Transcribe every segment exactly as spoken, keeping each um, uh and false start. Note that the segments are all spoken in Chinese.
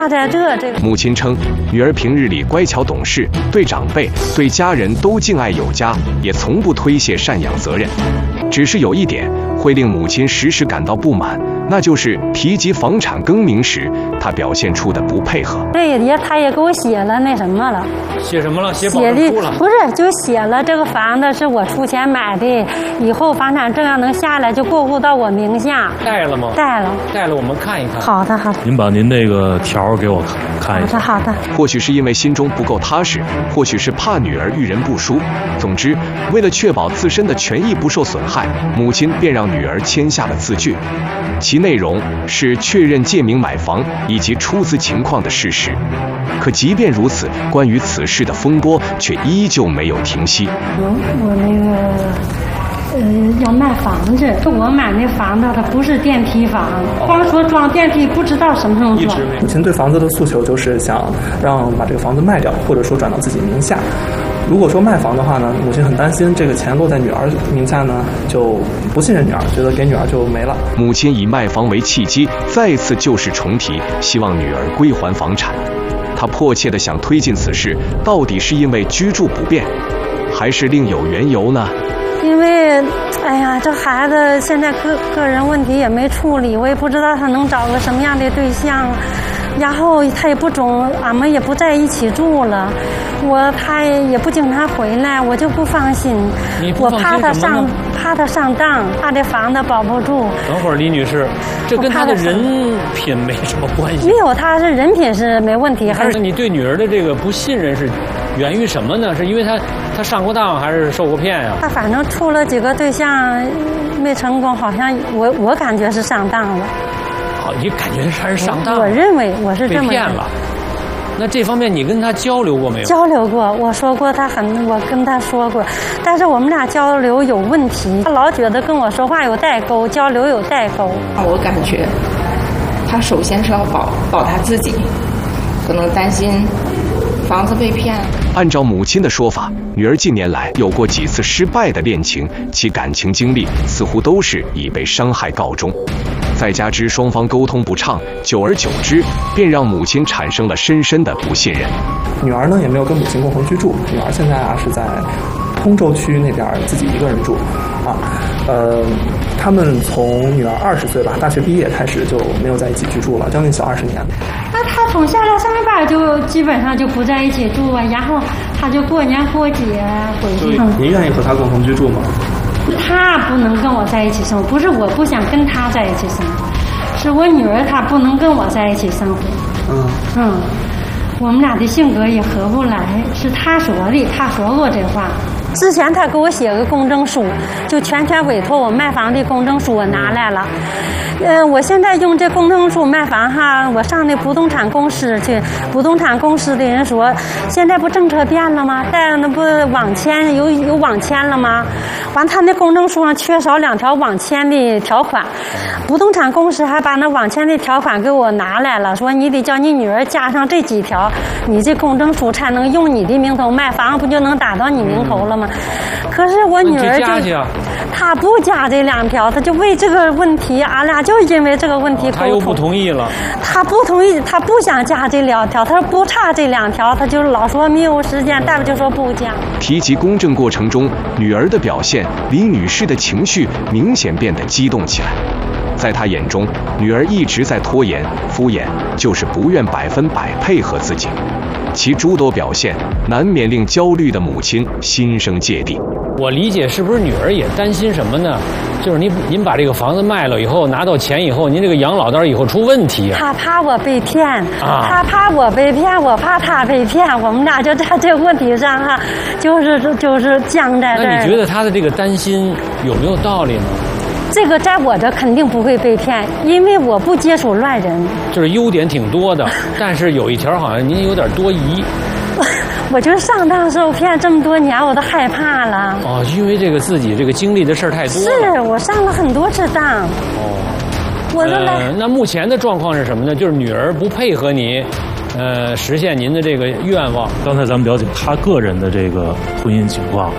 在这这个母亲称，女儿平日里乖巧懂事，对长辈、对家人都敬爱有加，也从不推卸赡养责任。只是有一点会令母亲时时感到不满，那就是提及房产更名时，她表现出的不配合。 这也他也给我写了那什么了， 写什么了？写保写证书了？ 不是，就写了这个房子是我出钱买的，以后房产证要能下来就过户到我名下。 带了吗？ 带了， 带了，我们看一看。 好的，好的。 您把您那个条给我看看一下。 好的，好的。 或许是因为心中不够踏实，或许是怕女儿遇人不淑。总之，为了确保自身的权益不受损害，母亲便让女儿签下了字据，其内容是确认借名买房以及出资情况的事实。可即便如此，关于此事的风波却依旧没有停息。 我我那个呃要卖房子，我买那房子它不是电梯房，光说装电梯不知道什么时候装。 母亲对房子的诉求就是想让把这个房子卖掉，或者说转到自己名下。如果说卖房的话呢，母亲很担心这个钱落在女儿名下呢，就不信任女儿，觉得给女儿就没了。 母亲以卖房为契机，再次旧事重提，希望女儿归还房产。她迫切地想推进此事，到底是因为居住不便，还是另有缘由呢？ 因为，哎呀，这孩子现在个个人问题也没处理，我也不知道他能找个什么样的对象，然后他也不总，俺们也不在一起住了，我他也不经常回来，我就不放心。 不放心我怕他上， 什么呢？ 怕他上当，怕这房子保不住。 等会儿，李女士，这跟她的人品没什么关系。 没有，他是人品是没问题，还是那你对女儿的这个不信任是源于什么呢？是因为她她上过当，还是受过骗呀？ 他反正处了几个对象没成功，好像我我感觉是上当了。 好，你感觉还是上当？ 我认为我是这么被骗了。那这方面你跟他交流过没有？ 交流过，我说过他很，我跟他说过，但是我们俩交流有问题，他老觉得跟我说话有代沟，交流有代沟。 我感觉他首先是要保保他自己，可能担心房子被骗。 按照母亲的说法，女儿近年来有过几次失败的恋情，其感情经历似乎都是以被伤害告终。再加之双方沟通不畅，久而久之，便让母亲产生了深深的不信任。 女儿呢也没有跟母亲共同居住，女儿现在啊是在通州区那边自己一个人住，啊，呃，他们从女儿二十岁吧，大学毕业开始就没有在一起居住了，将近小二十年。 那他从下来上班就基本上就不在一起住啊，然后他就过年过节回去。 您愿意和他共同居住吗？ 他不能跟我在一起生活，不是我不想跟他在一起生活，是我女儿她不能跟我在一起生活。 嗯嗯，我们俩的性格也合不来，是他说的，他说过这话。之前他给我写个公证书，就全权委托我卖房的公证书我拿来了。呃，我现在用这公证书卖房哈，我上那不动产公司去，不动产公司的人说，现在不政策变了吗？但那不网签有有网签了吗？完，他那公证书上缺少两条网签的条款，不动产公司还把那网签的条款给我拿来了，说你得叫你女儿加上这几条，你这公证书才能用你的名头卖房，不就能打到你名头了吗？可是我女儿就，她不加这两条，她就为这个问题，俺俩就因为这个问题沟通。 她又不同意了。 她不同意，她不想加这两条，她说不差这两条，她就老说没有时间，大夫就说不加。 提及公证过程中女儿的表现，李女士的情绪明显变得激动起来。在她眼中，女儿一直在拖延、敷衍，就是不愿百分百配合自己。其诸多表现难免令焦虑的母亲心生芥蒂。 我理解是不是女儿也担心什么呢？就是您您把这个房子卖了以后，拿到钱以后，您这个养老到以后出问题啊。 他怕我被骗， 啊、 他怕我被骗，我怕他被骗，我们俩就在这个问题上哈，就是就是僵在这儿。 那你觉得他的这个担心有没有道理呢？ 这个在我这肯定不会被骗，因为我不接触乱人。 就是优点挺多的，但是有一条好像您有点多疑。 我就上当受骗这么多年，我都害怕了。 哦，因为这个自己这个经历的事儿太多了。 是我上了很多次当。 哦。 我都来、 呃。那目前的状况是什么呢？就是女儿不配合你，呃，实现您的这个愿望。 刚才咱们了解她个人的这个婚姻情况。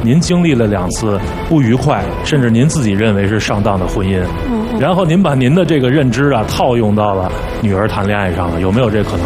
您经历了两次不愉快，甚至您自己认为是上当的婚姻， 嗯嗯然后您把您的这个认知啊套用到了女儿谈恋爱上了，有没有这可能？